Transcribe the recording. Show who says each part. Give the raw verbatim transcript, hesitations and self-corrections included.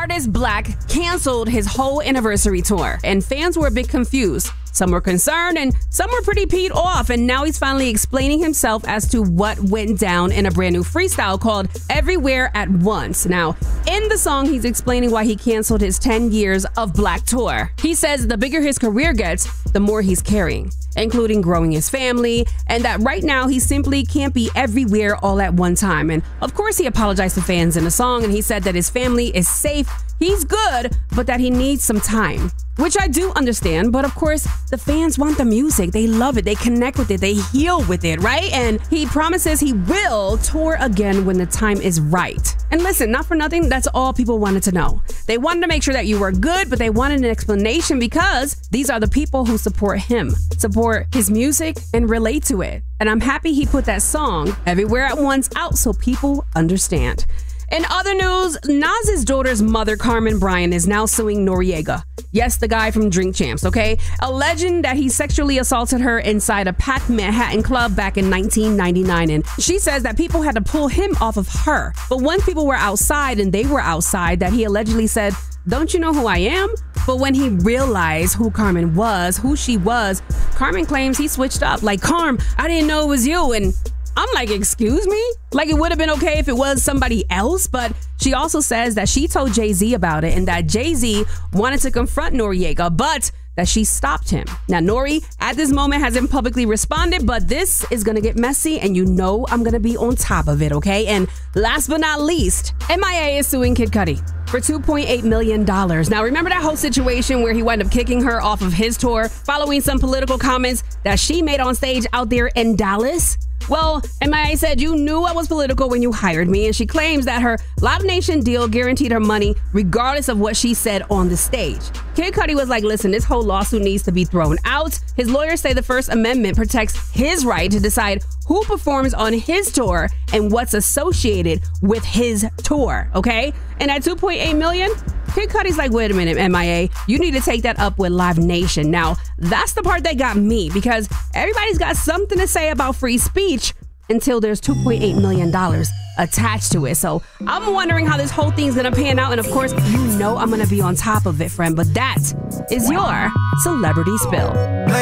Speaker 1: artist Black canceled his whole anniversary tour, and fans were a bit confused. Some were concerned and some were pretty peed off, and now he's finally explaining himself as to what went down in a brand new freestyle called Everywhere at Once. Now, in the song, he's explaining why he canceled his ten years of Black tour. He says the bigger his career gets, the more he's carrying, including growing his family, and that right now he simply can't be everywhere all at one time. And of course, he apologized to fans in the song, and he said that his family is safe, he's good, but that he needs some time. Which I do understand, but of course, the fans want the music. They love it. They connect with it. They heal with it, right? And he promises he will tour again when the time is right. And listen, not for nothing, that's all people wanted to know. They wanted to make sure that you were good, but they wanted an explanation because these are the people who support him, support his music, and relate to it. And I'm happy he put that song, Everywhere at Once, out so people understand. In other news, Nas's daughter's mother, Carmen Bryan, is now suing Noreaga. Yes, the guy from Drink Champs, okay? Alleging that he sexually assaulted her inside a packed Manhattan club back in nineteen ninety-nine. And she says that people had to pull him off of her. But once people were outside and they were outside, that he allegedly said, "Don't you know who I am?" But when he realized who Carmen was, who she was, Carmen claims he switched up. Like, "Carm, I didn't know it was you." And I'm like, excuse me? Like, it would have been okay if it was somebody else, but she also says that she told Jay-Z about it and that Jay-Z wanted to confront Noreaga, but that she stopped him. Now, Nori, at this moment, hasn't publicly responded, but this is gonna get messy, and you know I'm gonna be on top of it, okay? And last but not least, M I A is suing Kid Cudi for two point eight million dollars. Now, remember that whole situation where he wound up kicking her off of his tour following some political comments that she made on stage out there in Dallas? Well, M I A said, "You knew I was political when you hired me," and she claims that her Live Nation deal guaranteed her money regardless of what she said on the stage. Kid Cudi was like, "Listen, this whole lawsuit needs to be thrown out." His lawyers say the First Amendment protects his right to decide who performs on his tour and what's associated with his tour, okay? And at two point eight million dollars, Kid Cudi's like, "Wait a minute, M I A, you need to take that up with Live Nation." Now, that's the part that got me, because everybody's got something to say about free speech until there's two point eight million dollars attached to it. So I'm wondering how this whole thing's gonna pan out. And of course, you know I'm gonna be on top of it, friend. But that is your Celebrity Spill.